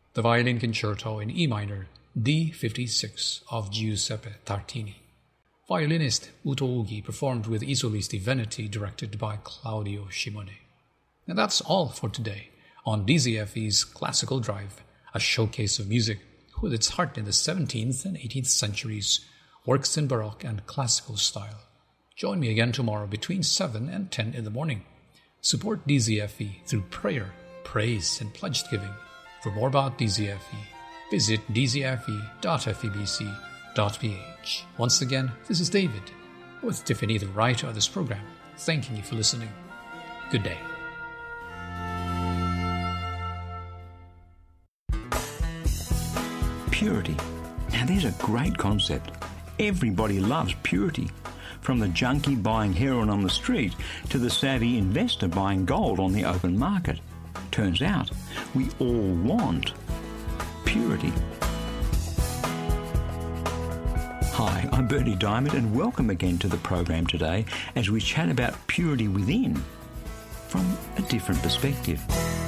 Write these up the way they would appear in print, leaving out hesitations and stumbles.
the Violin Concerto in E minor, D56 of Giuseppe Tartini. Violinist Uto Ugi performed with I Solisti Veneti, directed by Claudio Scimone. And that's all for today on DZFE's Classical Drive, a showcase of music with its heart in the 17th and 18th centuries, works in Baroque and Classical style. Join me again tomorrow between 7 and 10 in the morning. Support DZFE through prayer, praise, and pledged giving. For more about DZFE, visit dzfe.febc.ph. Once again, this is David, with Tiffany, the writer of this program, thanking you for listening. Good day. Purity. Now there's a great concept. Everybody loves purity. From the junkie buying heroin on the street to the savvy investor buying gold on the open market. Turns out, we all want purity. Hi, I'm Bernie Diamond and welcome again to the program today as we chat about purity within from a different perspective.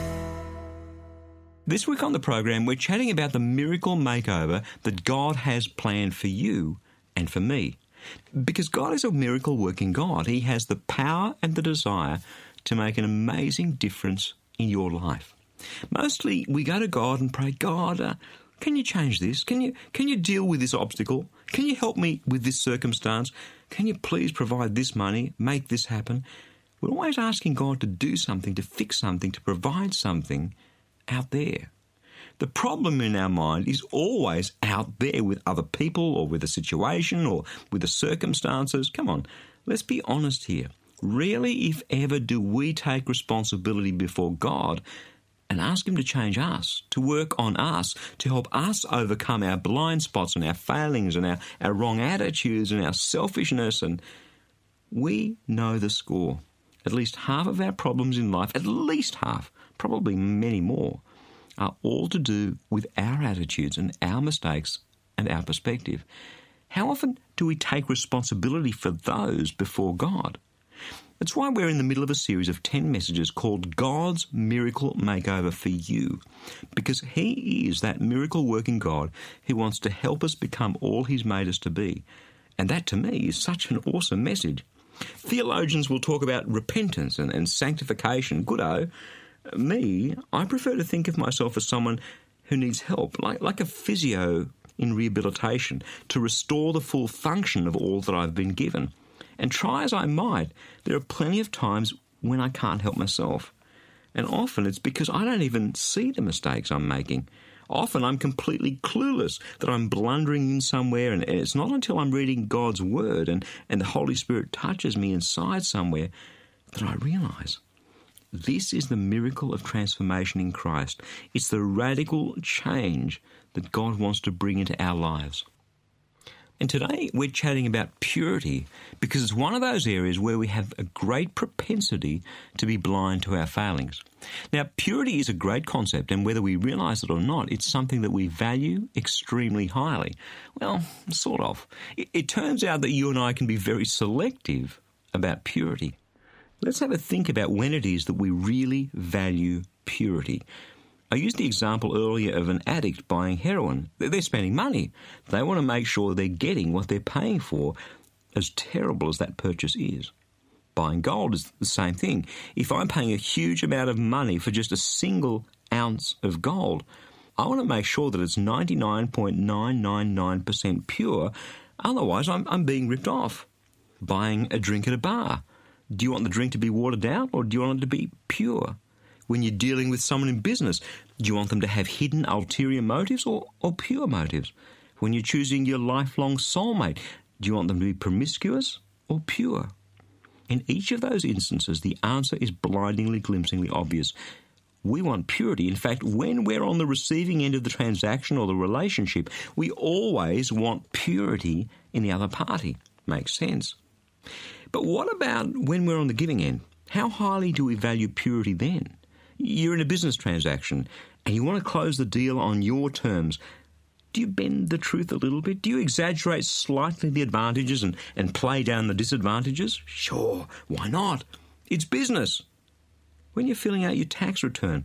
This week on the program, we're chatting about the miracle makeover that God has planned for you and for me. Because God is a miracle working God. He has the power and the desire to make an amazing difference in your life. Mostly we go to God and pray, God, can you change this? Can you deal with this obstacle? Can you help me with this circumstance? Can you please provide this money, make this happen? We're always asking God to do something, to fix something, to provide something out there. The problem in our mind is always out there with other people or with a situation or with the circumstances. Come on, let's be honest here. Rarely, if ever, do we take responsibility before God and ask Him to change us, to work on us, to help us overcome our blind spots and our failings and our wrong attitudes and our selfishness. And we know the score. At least half of our problems in life, at least half, probably many more, are all to do with our attitudes and our mistakes and our perspective. How often do we take responsibility for those before God? That's why we're in the middle of a series of 10 messages called God's Miracle Makeover for You, because He is that miracle-working God who wants to help us become all He's made us to be. And that, to me, is such an awesome message. Theologians will talk about repentance and sanctification. Good-o. Me, I prefer to think of myself as someone who needs help, like a physio in rehabilitation, to restore the full function of all that I've been given. And try as I might, there are plenty of times when I can't help myself. And often it's because I don't even see the mistakes I'm making. Often I'm completely clueless that I'm blundering in somewhere, and it's not until I'm reading God's Word and the Holy Spirit touches me inside somewhere that I realise. This is the miracle of transformation in Christ. It's the radical change that God wants to bring into our lives. And today we're chatting about purity because it's one of those areas where we have a great propensity to be blind to our failings. Now, purity is a great concept, and whether we realise it or not, it's something that we value extremely highly. Well, sort of. It turns out that you and I can be very selective about purity. Let's have a think about when it is that we really value purity. I used the example earlier of an addict buying heroin. They're spending money. They want to make sure they're getting what they're paying for, as terrible as that purchase is. Buying gold is the same thing. If I'm paying a huge amount of money for just a single ounce of gold, I want to make sure that it's 99.999% pure. Otherwise, I'm being ripped off. Buying a drink at a bar. Do you want the drink to be watered down, or do you want it to be pure? When you're dealing with someone in business, do you want them to have hidden ulterior motives or pure motives? When you're choosing your lifelong soulmate, do you want them to be promiscuous or pure? In each of those instances, the answer is blindingly, glimpsingly obvious. We want purity. In fact, when we're on the receiving end of the transaction or the relationship, we always want purity in the other party. Makes sense. But what about when we're on the giving end? How highly do we value purity then? You're in a business transaction and you want to close the deal on your terms. Do you bend the truth a little bit? Do you exaggerate slightly the advantages and play down the disadvantages? Sure, why not? It's business. When you're filling out your tax return,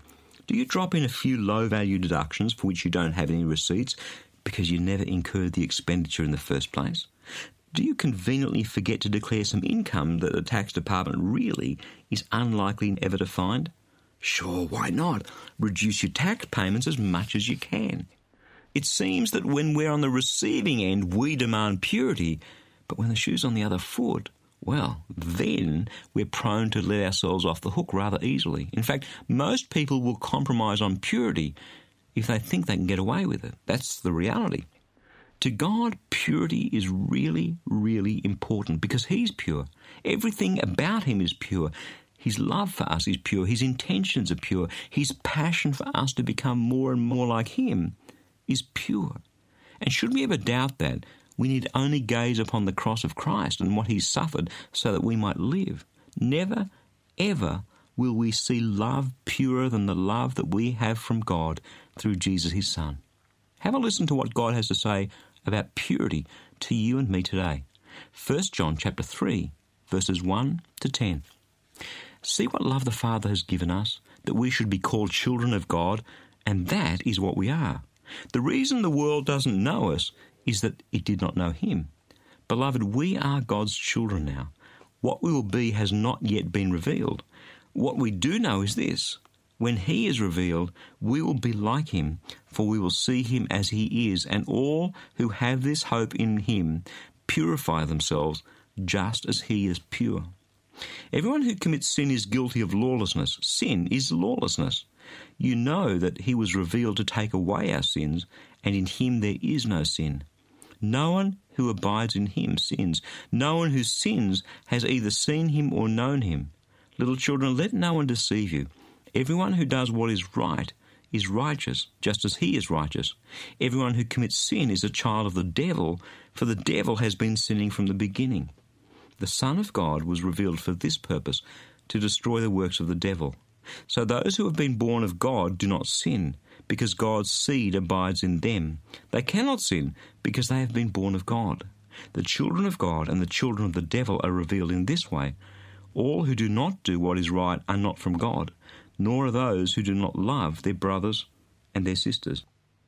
Do you drop in a few low-value deductions for which you don't have any receipts because you never incurred the expenditure in the first place? Do you conveniently forget to declare some income that the tax department really is unlikely ever to find? Sure, why not? Reduce your tax payments as much as you can. It seems that when we're on the receiving end, we demand purity, but when the shoe's on the other foot, well, then we're prone to let ourselves off the hook rather easily. In fact, most people will compromise on purity if they think they can get away with it. That's the reality. To God, purity is really, really important because He's pure. Everything about Him is pure. His love for us is pure. His intentions are pure. His passion for us to become more and more like Him is pure. And should we ever doubt that, we need only gaze upon the cross of Christ and what He suffered so that we might live. Never, ever will we see love purer than the love that we have from God through Jesus His Son. Have a listen to what God has to say about purity to you and me today. 1 John chapter 3, verses 1 to 10. See what love the Father has given us, that we should be called children of God, and that is what we are. The reason the world doesn't know us is that it did not know Him. Beloved, we are God's children now. What we will be has not yet been revealed. What we do know is this: when He is revealed, we will be like Him, for we will see Him as He is, and all who have this hope in Him purify themselves just as He is pure. Everyone who commits sin is guilty of lawlessness. Sin is lawlessness. You know that He was revealed to take away our sins, and in Him there is no sin. No one who abides in Him sins. No one who sins has either seen Him or known Him. Little children, let no one deceive you. Everyone who does what is right is righteous, just as He is righteous. Everyone who commits sin is a child of the devil, for the devil has been sinning from the beginning. The Son of God was revealed for this purpose, to destroy the works of the devil. So those who have been born of God do not sin, because God's seed abides in them. They cannot sin, because they have been born of God. The children of God and the children of the devil are revealed in this way. All who do not do what is right are not from God, nor are those who do not love their brothers and their sisters.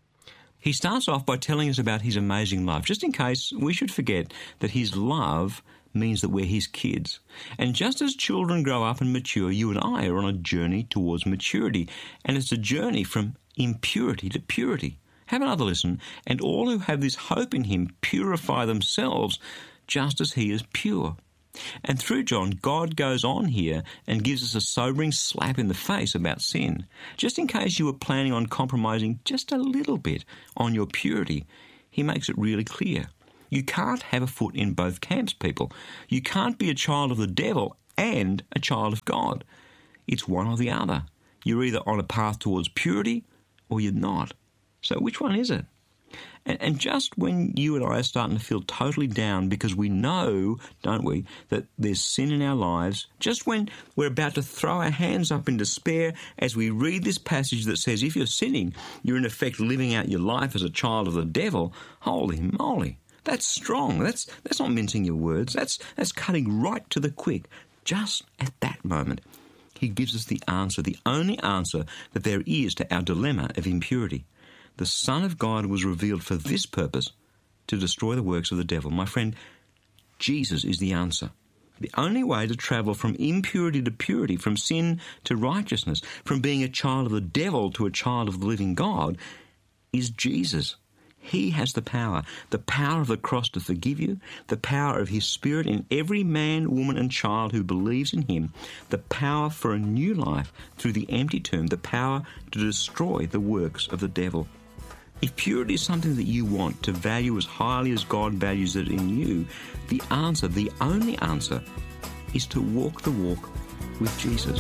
He starts off by telling us about His amazing love, just in case we should forget that His love means that we're His kids. And just as children grow up and mature, you and I are on a journey towards maturity, and it's a journey from impurity to purity. Have another listen. And all who have this hope in Him purify themselves just as He is pure. And through John, God goes on here and gives us a sobering slap in the face about sin. Just in case you were planning on compromising just a little bit on your purity, He makes it really clear. You can't have a foot in both camps, people. You can't be a child of the devil and a child of God. It's one or the other. You're either on a path towards purity or you're not. So which one is it? And just when you and I are starting to feel totally down because we know, don't we, that there's sin in our lives, just when we're about to throw our hands up in despair as we read this passage that says if you're sinning, you're in effect living out your life as a child of the devil, holy moly. That's strong. That's not mincing your words. That's cutting right to the quick. Just at that moment, He gives us the answer, the only answer that there is to our dilemma of impurity. The Son of God was revealed for this purpose, to destroy the works of the devil. My friend, Jesus is the answer. The only way to travel from impurity to purity, from sin to righteousness, from being a child of the devil to a child of the living God, is Jesus. He has the power of the cross to forgive you, the power of His Spirit in every man, woman and child who believes in Him, the power for a new life through the empty tomb, the power to destroy the works of the devil. If purity is something that you want to value as highly as God values it in you, the answer, the only answer, is to walk the walk with Jesus.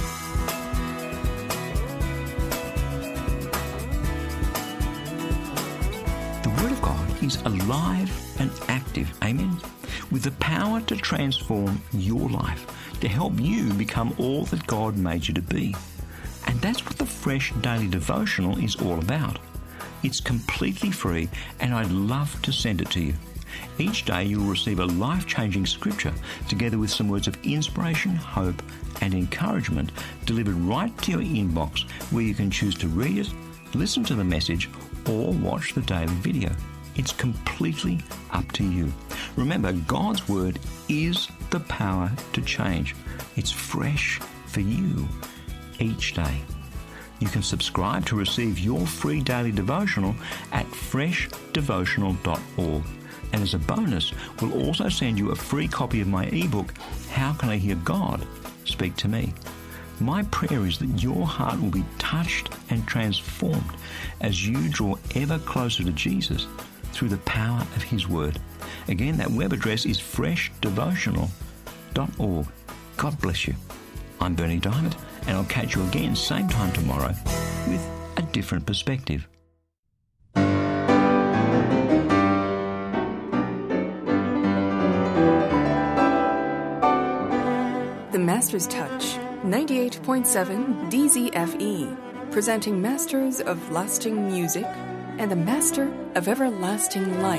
The Word of God is alive and active, amen, with the power to transform your life, to help you become all that God made you to be. And that's what the Fresh Daily Devotional is all about. It's completely free, and I'd love to send it to you. Each day you will receive a life-changing scripture together with some words of inspiration, hope and encouragement delivered right to your inbox, where you can choose to read it, listen to the message or watch the daily video. It's completely up to you. Remember, God's Word is the power to change. It's fresh for you each day. You can subscribe to receive your free daily devotional at freshdevotional.org. And as a bonus, we'll also send you a free copy of my ebook, How Can I Hear God Speak to Me? My prayer is that your heart will be touched and transformed as you draw ever closer to Jesus through the power of His Word. Again, that web address is freshdevotional.org. God bless you. I'm Berni Dymet, and I'll catch you again same time tomorrow with a different perspective. The Master's Touch, 98.7 DZFE, presenting Masters of Lasting Music and the Master of Everlasting Life.